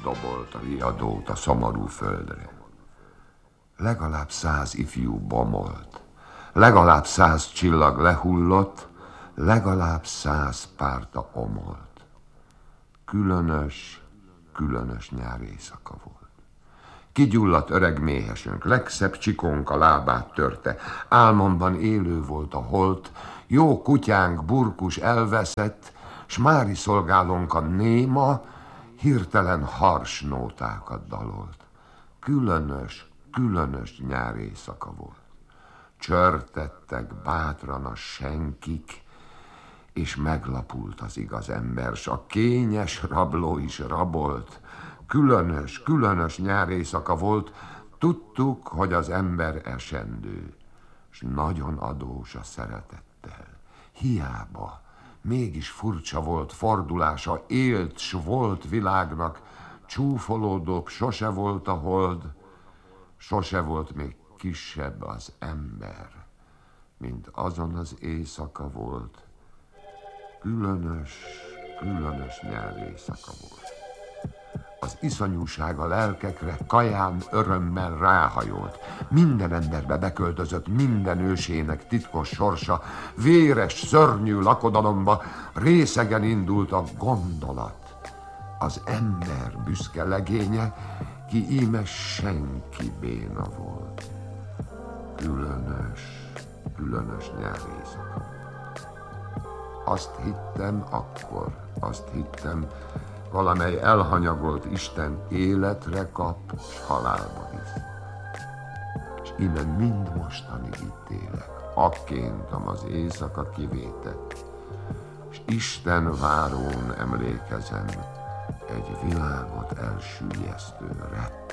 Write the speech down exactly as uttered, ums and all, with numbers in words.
dobolt a riadót a szomorú földre. Legalább száz ifjú bomolt, legalább száz csillag lehullott, legalább száz párta omolt. Különös, különös nyár éjszaka volt. Kigyulladt öreg méhesünk, legszebb csikónk a lábát törte, álmomban élő volt a holt, jó kutyánk Burkus elveszett, s mári szolgálónk a néma hirtelen hars nótákat dalolt. Különös, különös nyár éjszaka volt. Csörtettek bátran a senkik, és meglapult az igaz ember, s a kényes rabló is rabolt. Különös, különös nyár éjszaka volt, tudtuk, hogy az ember esendő, s nagyon adós a szeretettel. Hiába, mégis furcsa volt fordulása, élt s volt világnak, csúfolódóbb sose volt a hold, sose volt még kisebb az ember, mint azon az éjszaka volt. Különös, különös nyár éjszaka volt. Az iszonyúság a lelkekre kaján örömmel ráhajolt. Minden emberbe beköltözött minden ősének titkos sorsa, véres, szörnyű lakodalomba részegen indult a gondolat. Az ember büszke legénye, ki íme senki béna volt. Különös, különös nyár éjszaka. Azt hittem akkor, azt hittem, valamely elhanyagolt Isten életre kap, s halálba visz. És innen mind mostanig itt élek, akkéntam az éjszaka kivétett, és Isten várón emlékezem egy világot elsüllyesztő rett.